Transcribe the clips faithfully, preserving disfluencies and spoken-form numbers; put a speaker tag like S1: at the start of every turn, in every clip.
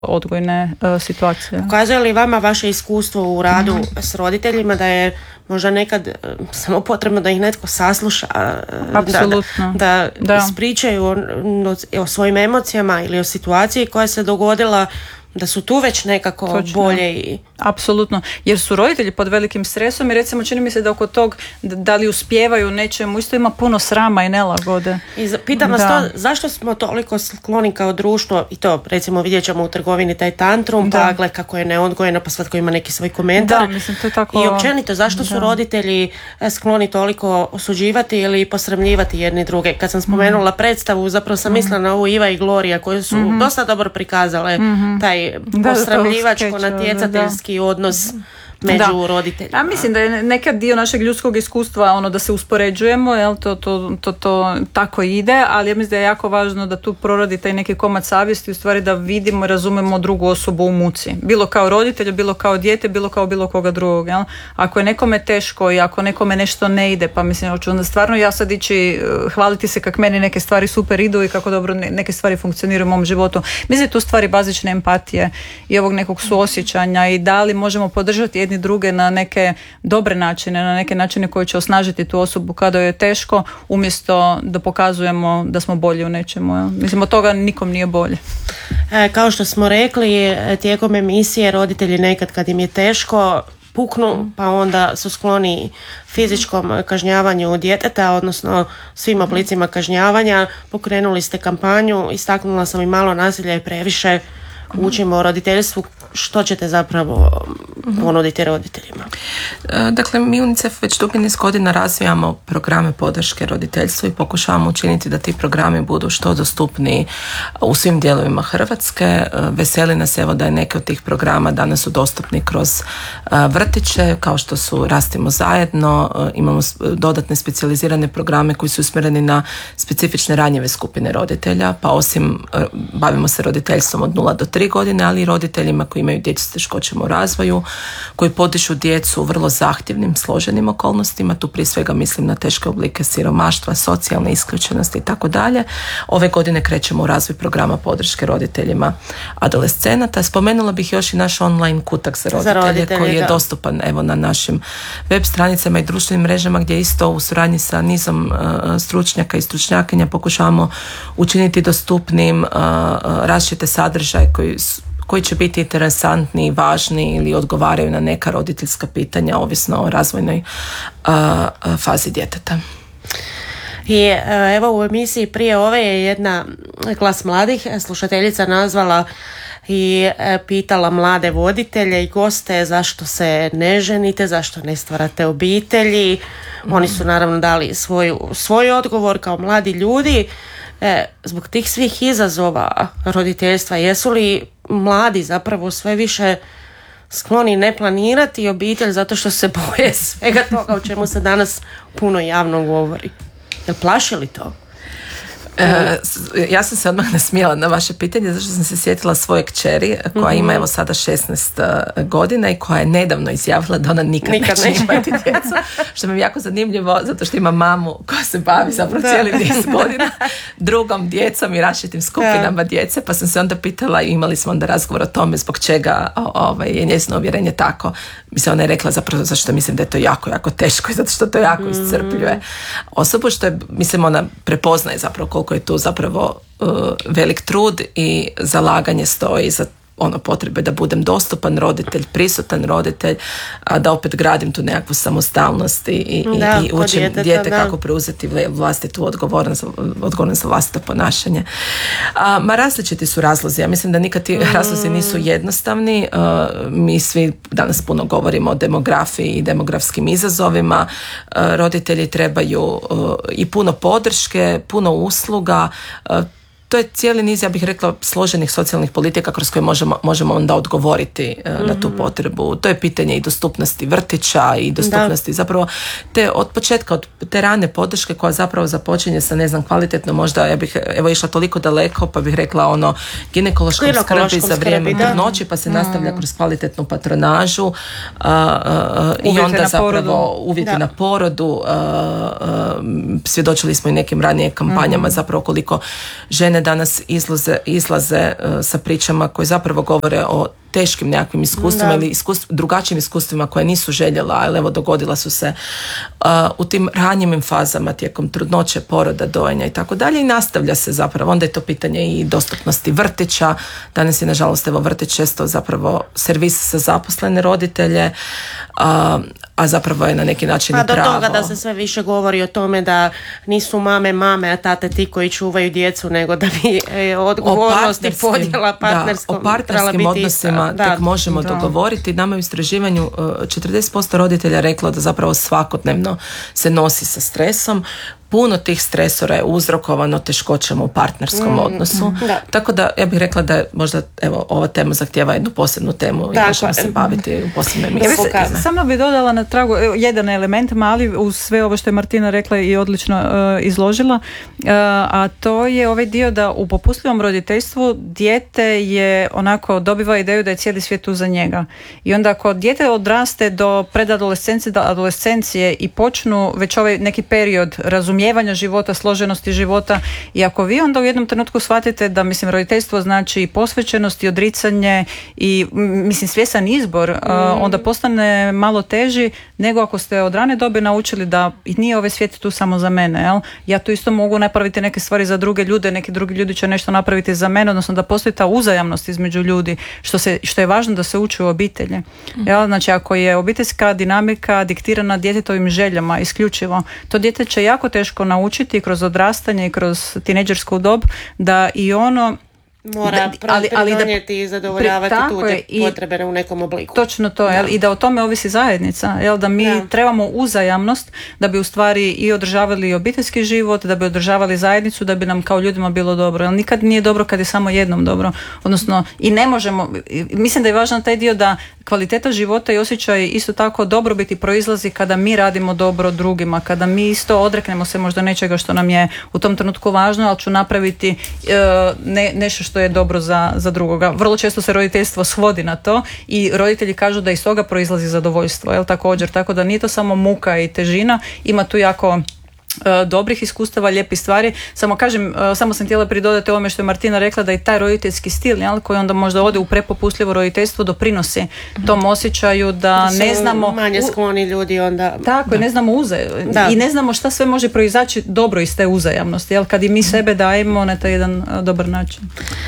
S1: odgojne uh, situacije.
S2: Ukazuje li vama vaše iskustvo u radu mm. s roditeljima da je možda nekad uh, samo potrebno da ih netko sasluša, uh,
S1: Apsolutno.
S2: da, da, da ispričaju o, o, o svojim emocijama ili o situaciji koja se dogodila, da su tu već nekako Točno. bolje i...
S1: Apsolutno, jer su roditelji pod velikim stresom i recimo čini mi se da oko tog da li uspijevaju nečemu isto ima puno srama i nelagode.
S2: I pitam vas to, zašto smo toliko skloni kao društvo i to recimo vidjet ćemo u trgovini taj tantrum, da. pa gle kako je neodgojeno, pa svatko ima neki svoj komentar.
S1: Da, mislim, to je tako...
S2: I općenito zašto su da. roditelji skloni toliko osuđivati ili posramljivati jedni druge. Kad sam spomenula mm. predstavu, zapravo sam mm. mislila na ovu Iva i Glorija koje su mm-hmm. dosta dobro prikazale mm-hmm. taj posramljivačko natjecateljski odnos među da. roditeljima.
S1: Ja mislim da je nekad dio našeg ljudskog iskustva ono da se uspoređujemo, jel, to, to, to, to tako ide, ali ja mislim da je jako važno da tu proradi taj neki komad savjesti, u stvari da vidimo i razumemo drugu osobu u muci. Bilo kao roditelj, bilo kao dijete, bilo kao bilo koga drugog. Jel? Ako je nekome teško i ako nekome nešto ne ide, pa mislim, hoću onda stvarno ja sad ići hvaliti se kak meni neke stvari super idu i kako dobro neke stvari funkcioniraju u mom životu. Mislim tu stvari bazične empatije i ovog nekog suosjećanja i da li možemo podržati jedni druge na neke dobre načine, na neke načine koji će osnažiti tu osobu kada joj je teško, umjesto da pokazujemo da smo bolji u nečemu. Ja. Mislim, od toga nikom nije bolje.
S2: E, kao što smo rekli, tijekom emisije roditelji nekad kad im je teško puknu, pa onda su skloni fizičkom kažnjavanju djeteta, odnosno svim oblicima kažnjavanja. Pokrenuli ste kampanju, istaknula sam i malo nasilja je previše, učimo o roditeljstvu. Što ćete zapravo ponuditi roditeljima?
S3: Dakle, mi UNICEF već dugi niz godina razvijamo programe podrške roditeljstvu i pokušavamo učiniti da ti programi budu što dostupniji u svim dijelovima Hrvatske. Veseli nas evo da je neke od tih programa danas su dostupni kroz vrtiće, kao što su Rastimo zajedno, imamo dodatne specijalizirane programe koji su usmjereni na specifične ranjive skupine roditelja, pa osim bavimo se roditeljstvom od nula do tri godine, ali i roditeljima koji imaju djecu s teškoćama u razvoju, koji podižu djecu u vrlo zahtjevnim, složenim okolnostima. Tu prije svega mislim na teške oblike siromaštva, socijalne isključenosti i tako dalje. Ove godine krećemo u razvoj programa podrške roditeljima adolescenata. Spomenula bih još i naš online kutak za roditelje, za roditelje koji je da. dostupan evo na našim web stranicama i društvenim mrežama gdje isto u suradnji sa nizom uh, stručnjaka i stručnjakinja pokušavamo učiniti dostupnim uh, različite sadržaje koji su koji će biti interesantni, važni ili odgovaraju na neka roditeljska pitanja ovisno o razvojnoj uh, fazi djeteta.
S2: I evo u emisiji prije ove je jedna Glas mladih slušateljica nazvala i pitala mlade voditelje i goste zašto se ne ženite, zašto ne stvarate obitelji. Mm. Oni su naravno dali svoju, svoj odgovor kao mladi ljudi. E, zbog tih svih izazova roditeljstva, jesu li mladi zapravo sve više skloni ne planirati obitelj zato što se boje svega toga o čemu se danas puno javno govori? Jel plaši li to?
S3: E, ja sam se odmah nasmijala na vaše pitanje zašto sam se sjetila svoje kćeri koja mm-hmm. ima evo sada šesnaest godina i koja je nedavno izjavila da ona nikad, nikad neće imati djecu, što mi je jako zanimljivo zato što ima mamu koja se bavi zapravo cijeli niz godina drugom djecom i različitim skupinama djece, pa sam se onda pitala i imali smo onda razgovor o tome zbog čega ovaj, je njezino uvjerenje tako. Mislim, ona je rekla zapravo zašto mislim da je to jako, jako teško i zato što to jako iscrpljuje osobu, što je, mislim, ona prepoznaje zapravo koliko je tu zapravo uh, velik trud i zalaganje stoji za ono potrebe da budem dostupan roditelj, prisutan roditelj, a da opet gradim tu nekakvu samostalnost i, i, da, i učim djeteta, dijete da. kako preuzeti vlastitu odgovornost, odgovornost za vlastito ponašanje. A, ma različiti su razlozi. Ja mislim da nikad ti mm. razlozi nisu jednostavni. A, mi svi danas puno govorimo o demografiji i demografskim izazovima. A, roditelji trebaju a, i puno podrške, puno usluga. A, To je cijeli niz, ja bih rekla, složenih socijalnih politika kroz koje možemo, možemo onda odgovoriti mm-hmm. na tu potrebu. To je pitanje i dostupnosti vrtića i dostupnosti da. zapravo te od početka, od te rane podrške koja zapravo započinje sa, ne znam, kvalitetno možda, ja bih evo išla toliko daleko pa bih rekla ono ginekološkom skrbi za vrijeme trudnoće, pa se mm. nastavlja kroz kvalitetnu patronažu uh, uh, i onda zapravo uvjeti da. na porodu. Uh, uh, svjedočili smo i nekim ranije kampanjama mm. zapravo koliko žene žene danas izlaze, izlaze uh, sa pričama koje zapravo govore o teškim nekakvim iskustvima ili iskustv, drugačijim iskustvima koje nisu željela, ali evo dogodila su se uh, u tim ranjivim fazama tijekom trudnoće, poroda, dojenja i tako dalje i nastavlja se zapravo. Onda je to pitanje i dostupnosti vrtića. Danas je nažalost evo vrtić često zapravo servis za zaposlene roditelje, a, a zapravo je na neki način
S2: a
S3: i pravo.
S2: A do toga da se sve više govori o tome da nisu mame mame, a tate ti koji čuvaju djecu, nego da bi e, odgovornost i podjela partnerskom.
S3: Da, o partnerskim odnosima
S2: da,
S3: tek možemo
S2: da.
S3: dogovoriti. Nama je u istraživanju četrdeset posto roditelja reklo da zapravo svakodnevno se nosi sa stresom. Puno tih stresora je uzrokovano teškoćama u partnerskom mm, odnosu. Da. Tako da ja bih rekla da je možda evo, ova tema zahtijeva jednu posebnu temu i možemo se baviti u posebnoj emisiji.
S1: Ja samo bi dodala na tragu jedan element mali uz sve ovo što je Martina rekla i odlično uh, izložila, uh, a to je ovaj dio da u popustljivom roditeljstvu dijete je onako dobiva ideju da je cijeli svijet tu za njega. I onda ako dijete odraste do predadolescencije, do adolescencije i počnu već ovaj neki period razumijevanja života, složenosti života i ako vi onda u jednom trenutku shvatite da mislim roditeljstvo znači posvećenost i odricanje i mislim svjesan izbor, mm. onda postane malo teži nego ako ste od rane dobe naučili da nije ovaj svijet tu samo za mene. Jel? Ja tu isto mogu napraviti neke stvari za druge ljude, neki drugi ljudi će nešto napraviti za mene, odnosno da postoji ta uzajamnost između ljudi, što, se, što je važno da se uči u obitelji. Mm. Jel? Znači ako je obiteljska dinamika diktirana djetetovim željama isključivo, to dijete će jako teško naučiti kroz odrastanje i kroz tinejdžersku dob da i ono
S2: mora ali, ali da i zadovoljavati tuđe potrebe u nekom obliku.
S1: Točno to, jel? I da o tome ovisi zajednica, jel? Da mi ja. trebamo uzajamnost da bi u stvari i održavali obiteljski život, da bi održavali zajednicu, da bi nam kao ljudima bilo dobro. Jel? Nikad nije dobro kad je samo jednom dobro. Odnosno, i ne možemo, mislim da je važan taj dio da kvaliteta života i osjećaj isto tako dobrobiti proizlazi kada mi radimo dobro drugima, kada mi isto odreknemo se možda nečega što nam je u tom trenutku važno, ali ću napraviti uh, ne, nešto što je dobro za, za drugoga. Vrlo često se roditeljstvo svodi na to i roditelji kažu da iz toga proizlazi zadovoljstvo, jel također, tako da nije to samo muka i težina, ima tu jako dobrih iskustava, lijepih stvari. Samo kažem, samo sam htjela pridodati ovome što je Martina rekla, da i taj roditeljski stil, jel, koji onda možda ode u prepopustljivo roditeljstvo, doprinosi tom osjećaju da, da ne znamo
S2: manje skloni ljudi onda.
S1: Tako, da. ne znamo uze da. i ne znamo šta sve može proizaći dobro iz te uzajamnosti, jel, kad i mi sebe dajemo na taj jedan dobar način.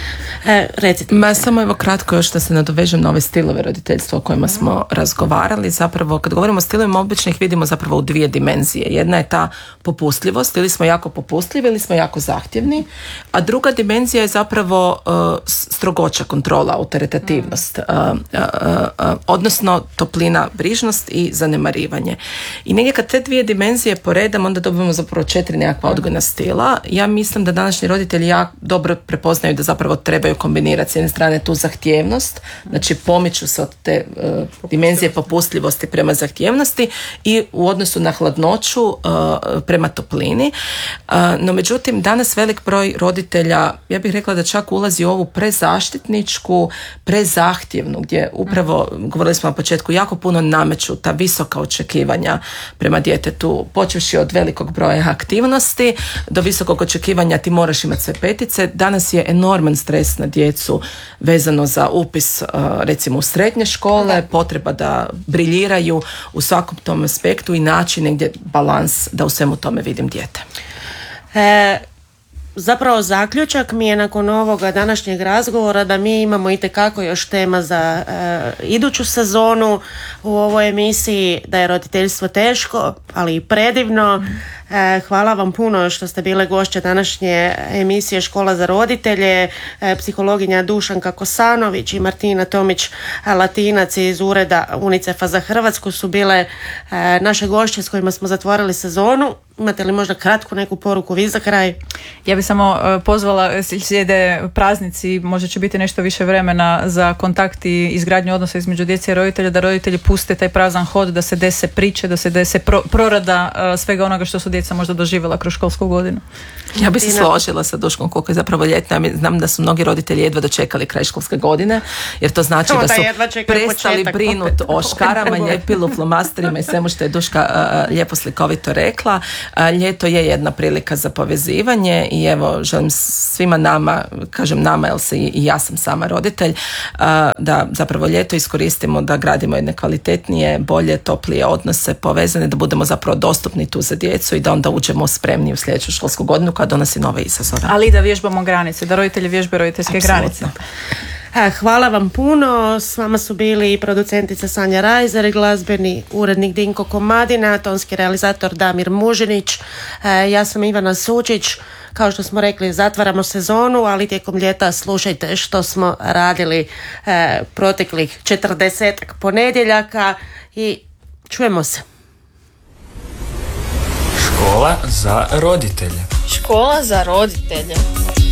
S2: E, recite.
S3: Ma samo evo kratko još da se nadovežem na ove stilove roditeljstva o kojima smo razgovarali. Zapravo kad govorimo o stilovima obično ih vidimo zapravo u dvije dimenzije. Jedna je ta popustljivost, ili smo jako popustljivi ili smo jako zahtjevni, a druga dimenzija je zapravo uh, strogoća, kontrola, autoritativnost, uh, uh, uh, odnosno toplina, brižnost i zanemarivanje. I negdje kad te dvije dimenzije poredamo, onda dobijemo zapravo četiri nekakva odgojna stila. Ja mislim da današnji roditelji jako dobro prepoznaju da zapravo trebaju kombinirati s jedne strane tu zahtjevnost, znači pomiču se od te uh, dimenzije popustljivosti prema zahtjevnosti i u odnosu na hladnoću uh, prema toplini. Uh, no međutim, danas velik broj roditelja, ja bih rekla da čak ulazi u ovu prezaštitničku, prezahtjevnu, gdje upravo, govorili smo na početku, jako puno nameću ta visoka očekivanja prema djetetu, počevši od velikog broja aktivnosti do visokog očekivanja ti moraš imati sve petice. Danas je enorman stres na djecu vezano za upis recimo u srednje škole, potreba da briljiraju u svakom tom aspektu i naći negdje balans da u svemu tome vidim dijete.
S2: E, zapravo zaključak mi je nakon ovoga današnjeg razgovora da mi imamo itekako još tema za e, iduću sezonu u ovoj emisiji, da je roditeljstvo teško, ali i predivno. E, hvala vam puno što ste bile gošće današnje emisije Škola za roditelje. E, psihologinja Dušanka Kosanović i Martina Tomić-Latinac iz ureda UNICEF-a za Hrvatsku su bile e, naše gošće s kojima smo zatvorili sezonu. Imate li možda kratku neku poruku vi za kraj?
S1: Ja bih samo uh, pozvala, slijede praznici, možda će biti nešto više vremena za kontakt i izgradnju odnosa između djece i roditelja, da roditelji puste taj prazan hod, da se dese priče, da se dese pro, prorada uh, svega onoga što su djeca možda doživjela kroz školsku godinu.
S3: Ja bih se složila sa Duškom koliko je zapravo ljetno. Ja znam da su mnogi roditelji jedva dočekali kraj školske godine, jer to znači Samo da su prestali brinuti o škarama, ljepilu, flomasterima i svemu što je Duška uh, lijepo slikovito rekla. Ljeto je jedna prilika za povezivanje i evo želim svima nama, kažem nama jer se i ja sam sama roditelj, da zapravo ljeto iskoristimo da gradimo jedne kvalitetnije, bolje, toplije odnose, povezane, da budemo zapravo dostupni tu za djecu i da onda uđemo spremni u sljedeću školsku godinu koja donosi nove izazove.
S1: Ali i da vježbamo granice, da roditelji vježbe roditeljske
S3: Apsolutno.
S1: granice.
S2: Hvala vam puno, s vama su bili i producentica Sanja Rajzer, glazbeni urednik Dinko Komadina, tonski realizator Damir Mužinić, ja sam Ivana Sučić. Kao što smo rekli, zatvaramo sezonu, ali tijekom ljeta slušajte što smo radili proteklih četrdesetak ponedjeljaka i čujemo se.
S4: Škola za roditelje.
S5: Škola za roditelje.